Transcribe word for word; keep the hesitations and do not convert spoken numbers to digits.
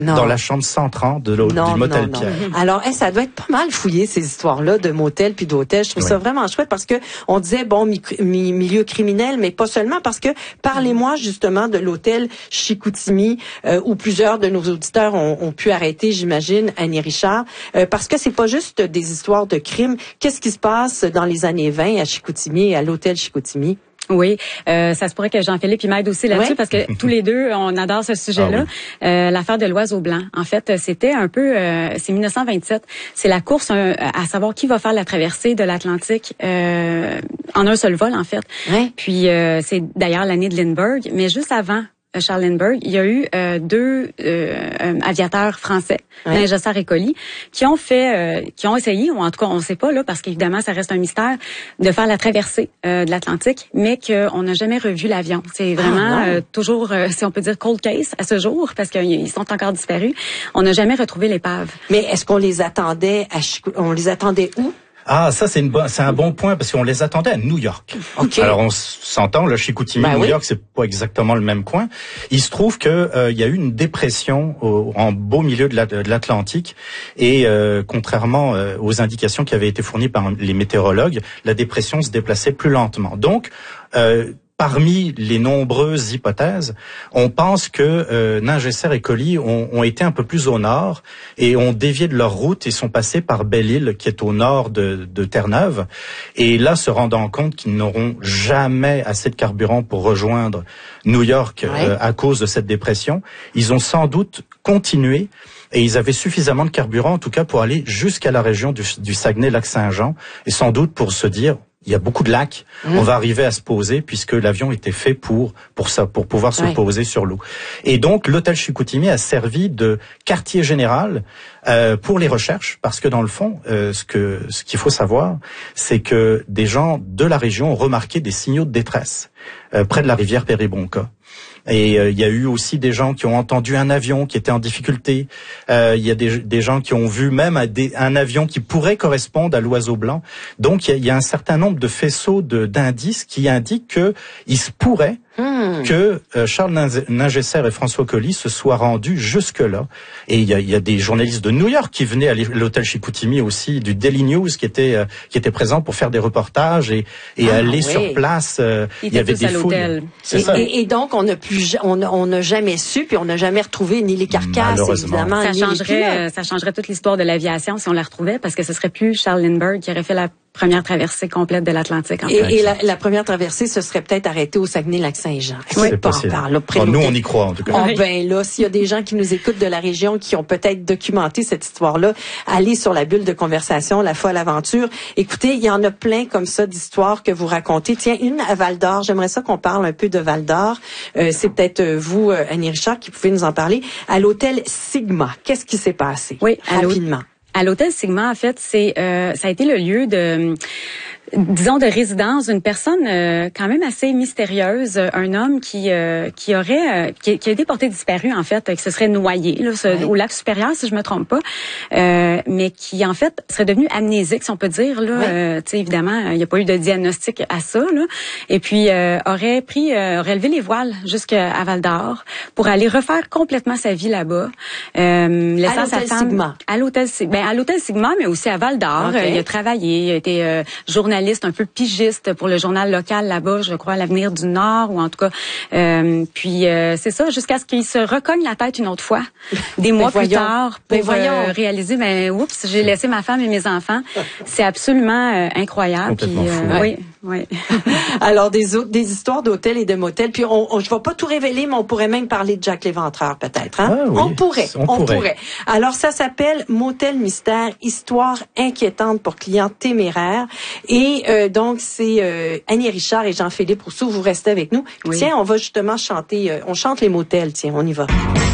Non. Dans la chambre cent trente de l'hôtel, du motel non, Pierre. Non. Alors, hey, ça doit être pas mal fouillé, ces histoires-là de motels puis d'hôtels. Je trouve oui. ça vraiment chouette parce que on disait, bon, mi- mi- milieu criminel, mais pas seulement parce que parlez-moi justement de l'hôtel Chicoutimi euh, où plusieurs de nos auditeurs ont, ont pu arrêter, j'imagine, Annie Richard, euh, parce que c'est pas juste des histoires de crimes. Qu'est-ce qui se passe dans les années vingt à Chicoutimi, à l'hôtel Chicoutimi? Oui, euh, ça se pourrait que Jean-Philippe m'aide aussi là-dessus oui. parce que tous les deux, on adore ce sujet-là. Ah oui. euh, l'affaire de l'oiseau blanc. En fait, c'était un peu, euh, c'est dix-neuf cent vingt-sept. C'est la course euh, à savoir qui va faire la traversée de l'Atlantique euh, en un seul vol, en fait. Oui. Puis euh, c'est d'ailleurs l'année de Lindbergh, mais juste avant Charles Lindbergh, il y a eu euh, deux euh, aviateurs français, oui. Nagesser et Colli, qui ont fait, euh, qui ont essayé, ou en tout cas on ne sait pas là, parce qu'évidemment ça reste un mystère, de faire la traversée euh, de l'Atlantique, mais qu'on n'a jamais revu l'avion. C'est vraiment ah, euh, toujours, euh, si on peut dire, cold case à ce jour, parce qu'ils sont encore disparus. On n'a jamais retrouvé l'épave. Mais est-ce qu'on les attendait à Chico... on les attendait où? Ah, ça c'est une bonne, c'est un bon point parce qu'on les attendait à New York. Okay. Alors on s'entend, le Chicoutimi, ben New oui. York, c'est pas exactement le même coin. Il se trouve que euh, il y a eu une dépression au, en beau milieu de, la, de l'Atlantique et euh, contrairement euh, aux indications qui avaient été fournies par les météorologues, la dépression se déplaçait plus lentement. Donc euh, parmi les nombreuses hypothèses, on pense que euh, Nagesser et Colli ont, ont été un peu plus au nord et ont dévié de leur route et sont passés par Belle-Île, qui est au nord de, de Terre-Neuve. Et là, se rendant compte qu'ils n'auront jamais assez de carburant pour rejoindre New York ouais. euh, à cause de cette dépression, ils ont sans doute continué. Et ils avaient suffisamment de carburant, en tout cas, pour aller jusqu'à la région du, du Saguenay-Lac-Saint-Jean, et sans doute pour se dire, il y a beaucoup de lacs, mmh. on va arriver à se poser, puisque l'avion était fait pour pour ça, pour pouvoir se oui. poser sur l'eau. Et donc, l'hôtel Chicoutimi a servi de quartier général euh, pour les recherches, parce que dans le fond, euh, ce que ce qu'il faut savoir, c'est que des gens de la région ont remarqué des signaux de détresse euh, près de la rivière Péribonka. Et euh, il y a eu aussi des gens qui ont entendu un avion qui était en difficulté. Euh, il y a des, des gens qui ont vu même un, des, un avion qui pourrait correspondre à l'oiseau blanc. Donc il y a, il y a un certain nombre de faisceaux de, d'indices qui indiquent que il se pourrait mmh. que euh, Charles Nagesser et François Colli se soient rendus jusque-là. Et il y a, il y a des journalistes de New York qui venaient à l'hôtel Chicoutimi aussi, du Daily News, qui étaient euh, qui étaient présents pour faire des reportages et, et ah, aller oui. sur place. Euh, il y avait des fouilles. C'est et, ça. Et, et donc on a pu on n'a jamais su, puis on n'a jamais retrouvé ni les carcasses, évidemment, ça ni changerait, les ça changerait toute l'histoire de l'aviation si on la retrouvait, parce que ce serait plus Charles Lindbergh qui aurait fait la première traversée complète de l'Atlantique. En et et la, la première traversée, ce serait peut-être arrêté au Saguenay-Lac-Saint-Jean. Oui, c'est possible. Par, là, bon, nous, on y croit, en tout cas. Oh, ben là, s'il y a des gens qui nous écoutent de la région qui ont peut-être documenté cette histoire-là, allez sur la bulle de conversation, La Folle Aventure. Écoutez, il y en a plein comme ça d'histoires que vous racontez. Tiens, une à Val-d'Or. J'aimerais ça qu'on parle un peu de Val-d'Or. Euh, c'est peut-être vous, Annie Richard, qui pouvez nous en parler. À l'hôtel Sigma, qu'est-ce qui s'est passé? Oui, rapidement. À l'hôtel Sigma, en fait, c'est euh, ça a été le lieu de, disons, de résidence d'une personne euh, quand même assez mystérieuse, un homme qui euh, qui aurait euh, qui, qui a été porté disparu, en fait, qui se serait noyé là, ce, oui. au lac supérieur, si je me trompe pas, euh, mais qui en fait serait devenu amnésique, si on peut dire là. Oui. Euh, tu sais, évidemment, il n'y a pas eu de diagnostic à ça là, et puis euh, aurait pris, euh, aurait levé les voiles jusqu'à Val-d'Or pour aller refaire complètement sa vie là-bas, euh, laissant sa femme Sigma. à l'hôtel ben à l'hôtel Sigma, mais aussi à Val-d'Or. Okay. Euh, il a travaillé, il a été euh, journaliste, un peu pigiste pour le journal local là-bas, je crois, l'Avenir du Nord, ou en tout cas. Euh, puis euh, c'est ça, jusqu'à ce qu'il se recogne la tête une autre fois, des mois plus tard, pour euh, réaliser, ben oups, j'ai laissé ma femme et mes enfants. C'est absolument euh, incroyable. Puis, euh, oui, oui. Alors des autres, des histoires d'hôtels et de motels. Puis on, on je vais pas tout révéler, mais on pourrait même parler de Jack l'Éventreur, peut-être. Hein? Ah, oui. On pourrait, on, on pourrait. pourrait. Alors ça s'appelle Motel Mystère, histoire inquiétante pour clients téméraires. Et euh, donc c'est euh, Annie Richard et Jean-Philippe Rousseau. Vous restez avec nous. Oui. Tiens, on va justement chanter. Euh, on chante les motels. Tiens, on y va.